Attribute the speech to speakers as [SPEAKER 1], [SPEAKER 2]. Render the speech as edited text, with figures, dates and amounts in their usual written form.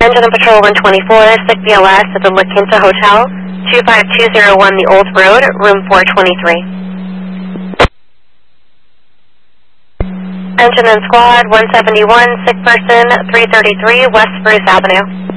[SPEAKER 1] Engine and Patrol 124, SIC BLS at the La Quinta Hotel, 25201 The Old Road, room 423. Engine and Squad 171, sick person 333 West Spruce Avenue.